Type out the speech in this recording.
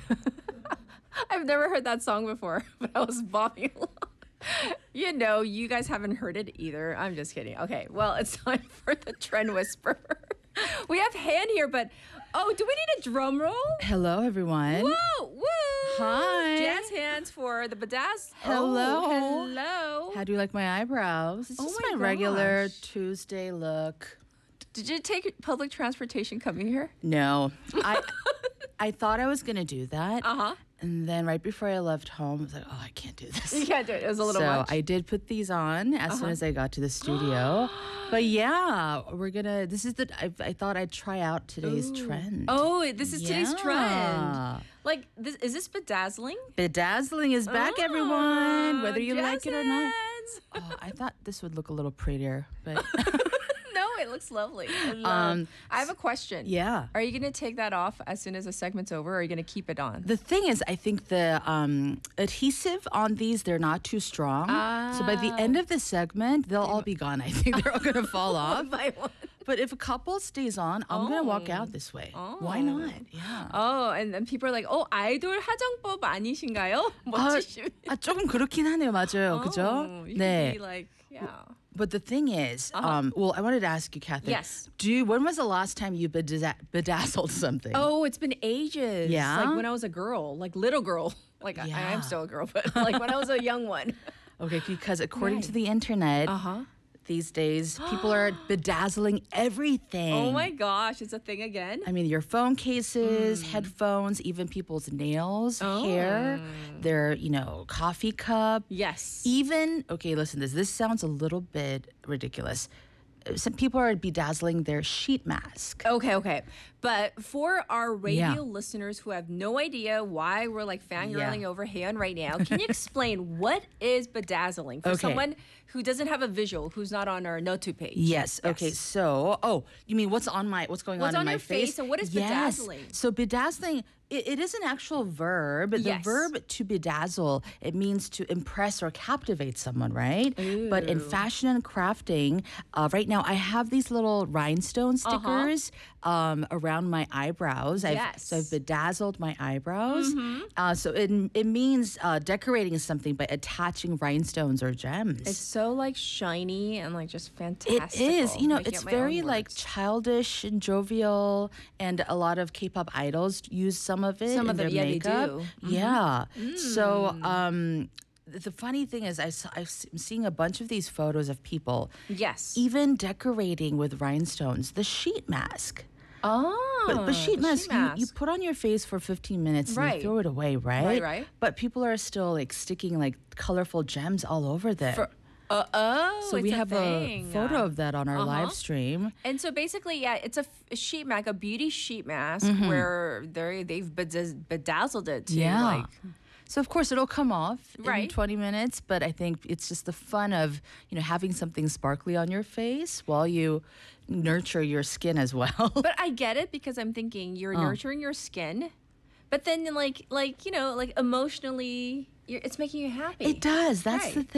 I've never heard that song before, but I was bobbing along. You know, you guys haven't heard it either. I'm just kidding. Okay, well, it's time for the Trend Whisperer. We have Han here, but do we need a drum roll? Hello, everyone. Whoa, woo! Hi. Jazz hands for the Badaz. Hello. Oh, hello. How do you like my eyebrows? It's Oh just my my regular gosh. Tuesday look. Did you take public transportation coming here? No, I thought I was gonna do that, Uh-huh. and then right before I left home, I was like, oh, I can't do this. You can't do it. It was a little So much. I did put these on as soon as I got to the studio. But yeah, we're gonna. This is the. I thought I'd try out today's trend. Oh, this is today's Yeah. trend. Like, is this bedazzling? Bedazzling is back, everyone. Whether you like it or not. Jazz hands. Oh, I thought this would look a little prettier, but No, it looks lovely. I have a question. yeah. Are you going to take that off as soon as the segment's over, or are you going to keep it on? The thing is, I think the adhesive on these, they're not too strong. So by the end of the segment, they'll all be gone. I think they're all going to fall off. By one. But if a couple stays on, I'm going to walk out this way. Why not? Yeah. Oh, and then people are like, 아이돌 화장법 아니신가요? 멋지시. 조금 그렇긴 하네요. 맞아요. 그죠? You could be like, yeah. But the thing is, well, I wanted to ask you, Catherine. Yes. When was the last time you bedazzled something? Oh, it's been ages. Yeah? Like when I was a girl, like little girl. Like I Yeah. am still a girl, but like when I was a young one. Okay, because according to the internet, these days, people are bedazzling everything. Oh my gosh, it's a thing again. I mean, your phone cases, headphones, even people's nails, hair, their, coffee cup. Yes. Even, okay, listen, this sounds a little bit ridiculous. Some people are bedazzling their sheet mask. Okay. But for our radio Yeah. listeners who have no idea why we're like fangirling Yeah. over Han right now, can you explain what is bedazzling for Okay. someone who doesn't have a visual, who's not on our Notu page? Yes. Okay. So, you mean what's going What's on on in my your face and what is Yes. bedazzling? So bedazzling, it is an actual verb. The Yes. verb to bedazzle, it means to impress or captivate someone, right? But in fashion and crafting, right now I have these little rhinestone stickers around my eyebrows. Yes. I've bedazzled my eyebrows. So it means decorating something by attaching rhinestones or gems. It's so like shiny and like just fantastic. It is. Making It's up my very own like words. childish and jovial, and a lot of K-pop idols use some of it Some in of their them, yeah, they makeup. do. Yeah. So the funny thing is, I'm seeing a bunch of these photos of people Yes. even decorating with rhinestones the sheet mask. But sheet the mask, you put on your face for 15 minutes and Right. you throw it away, right? Right. But people are still like sticking like colorful gems all over there. So it's we have thing. a photo of that on our live stream. And so basically, yeah, it's a sheet mask, a beauty sheet mask where they've bedazzled it to Yeah. like. So of course it'll come off in Right. 20 minutes, but I think it's just the fun of, having something sparkly on your face while you nurture your skin as well. But I get it because I'm thinking you're nurturing your skin, but then like emotionally, it's making you happy. It does. That's Right. the thing.